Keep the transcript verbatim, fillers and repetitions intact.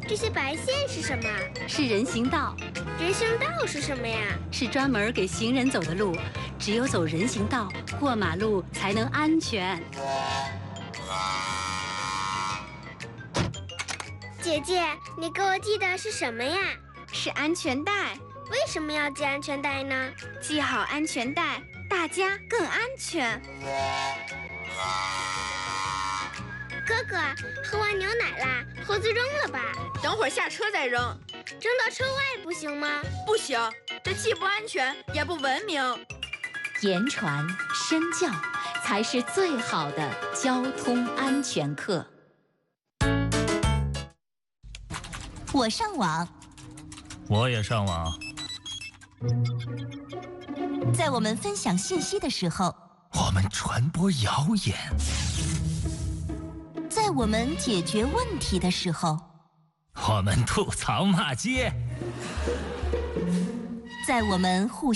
这些白线是什么？ 是人行道。 人行道是什么呀？ 是专门给行人走的路，只有走人行道，过马路才能安全。 姐姐，你给我系的是什么呀？ 是安全带。 为什么要系安全带呢？ 系好安全带，大家更安全。 哥哥，喝完牛奶啦，盒子扔了吧？ 等会儿下车再扔。 扔到车外不行吗？ 不行，这既不安全也不文明。 言传身教，才是最好的交通安全课。 我上网， 我也上网。 在我们分享信息的时候， 我们传播谣言； 在我们解决问题的时候， 我们吐槽骂街； 在我们互